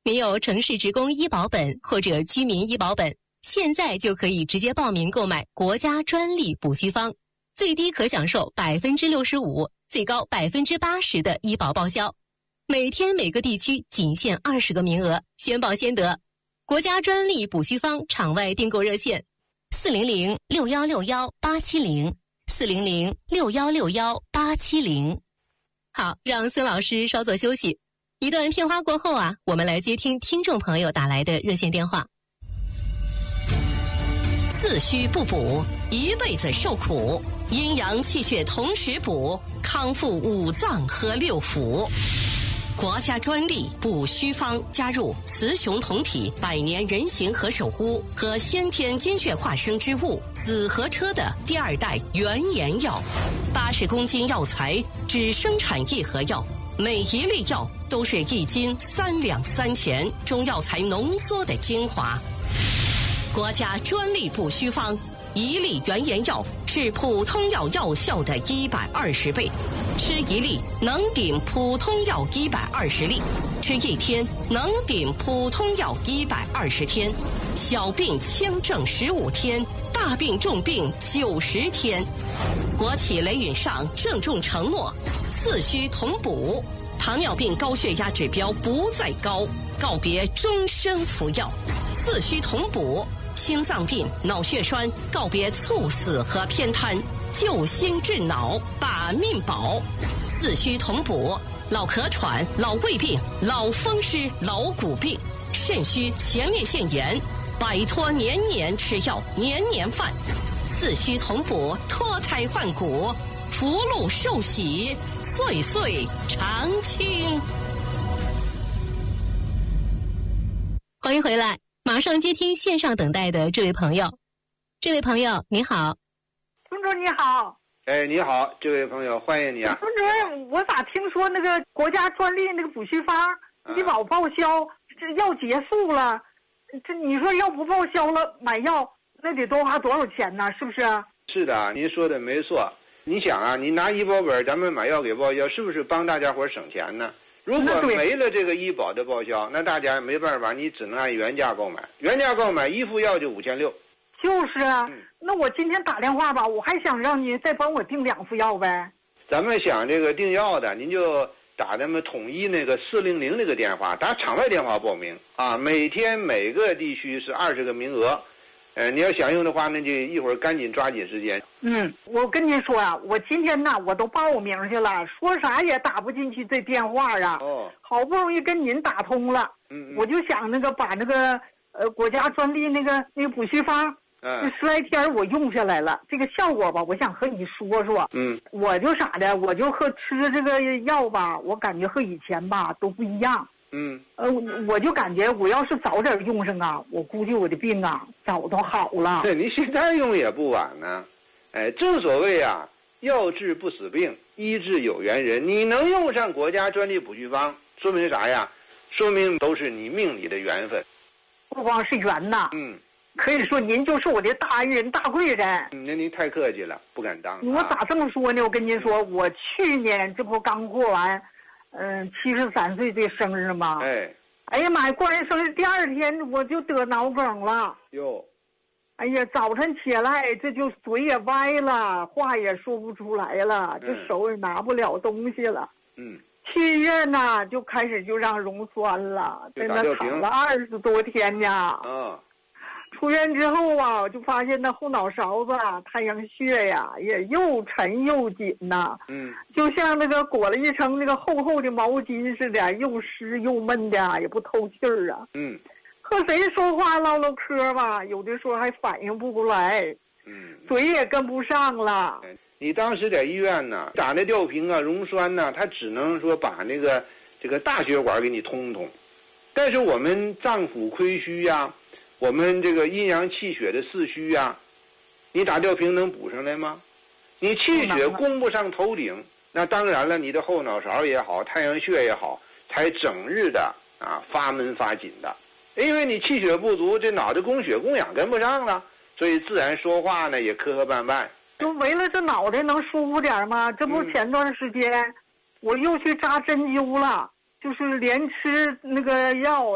您有城市职工医保本或者居民医保本，现在就可以直接报名购买国家专利补虚方，最低可享受65%，最高80%的医保报销。每天每个地区仅限20个名额，先报先得。国家专利补虚方场外订购热线：400-6161-870，400-6161-870。好，让孙老师稍作休息。一段片花过后啊，我们来接听听众朋友打来的热线电话。 四虚不补，一辈子受苦；阴阳气血同时补，康复五脏和六腑。国家专利补虚方加入雌雄同体百年人形和首乌和先天精血化生之物紫河车的第2代原研药，80公斤药材只生产1盒药，每一粒药都是1斤3两3钱，中药材浓缩的精华。国家专利补虚方，1粒原研药是普通药药效的120倍，吃1粒能顶普通药120粒，吃1天能顶普通药120天，小病轻症15天，大病重病90天。国企雷允上郑重承诺，四虚同补，糖尿病高血压指标不再高，告别终生服药，四虚同补。心脏病、脑血栓告别猝死和偏瘫，救心治脑，把命保。四虚同补，老咳喘、老胃病、老风湿、老骨病、肾虚、前列腺炎，摆脱年年吃药、年年犯。四虚同补，脱胎换骨，福禄寿喜，岁岁常青。 欢迎回来。马上接听线上等待的这位朋友。这位朋友你好。 孙主任你好。 哎，你好，这位朋友，欢迎你啊。 孙主任，我咋听说那个国家专利那个补虚方医保报销，这要结束了，这你说要不报销了买药那得多花多少钱呢？是不是？ 是的，您说的没错。你想啊，你拿医保本咱们买药给报销，是不是帮大家伙省钱呢？如果没了这个医保的报销，那大家没办法，你只能按原价购买。原价购买1副药就5600。 就是啊，那我今天打电话吧，我还想让你再帮我订2副药呗。 咱们想这个订药的，您就打咱们统一那个400那个电话，打场外电话报名啊。每天每个地区是20个名额。你要想用的话，那就一会儿赶紧抓紧时间。 我跟您说啊，我今天呢我都报名去了，说啥也打不进去这电话啊。好不容易跟您打通了。我就想那个把那个国家专利那个补虚方，这10来天我用下来了，这个效果吧，我想和你说说。我就咋的，我就和吃这个药吧，我感觉和以前吧都不一样。我就感觉我要是早点用上啊，我估计我的病啊早都好了。 对，你现在用也不晚呢。正所谓啊，药治不死病，医治有缘人。你能用上国家专利补虚方，说明啥呀？说明都是你命里的缘分。 不光是缘呐，可以说您就是我的大恩人、大贵人。 那您太客气了，不敢当。 我咋这么说呢？我跟您说，我去年这不刚过完73岁的生日吗？哎呀妈呀，过完生日第2天我就得脑梗了。哎呀，早晨起来这就嘴也歪了，话也说不出来了，这手也拿不了东西了。去医院呢，就开始就让溶栓了，在那躺了20多天呢。出院之后啊，我就发现那后脑勺子太阳穴呀也又沉又紧呐。就像那个裹了一层那个厚厚的毛巾似的，又湿又闷的，也不透气儿啊。和谁说话唠唠嗑吧，有的时候还反应不过来。嘴也跟不上了。 你当时在医院呢，打那吊瓶啊、溶栓呢，它只能说把那个这个大血管给你通通，但是我们脏腑亏虚呀，我们这个阴阳气血的四虚呀，你打吊瓶能补上来吗？你气血供不上头顶，那当然了，你的后脑勺也好，太阳穴也好，才整日的发闷发紧的。因为你气血不足，这脑袋供血供氧跟不上了，所以自然说话呢也磕磕绊绊。 就为了这脑袋能舒服点吗？这不前段时间我又去扎针灸了，就是连吃那个药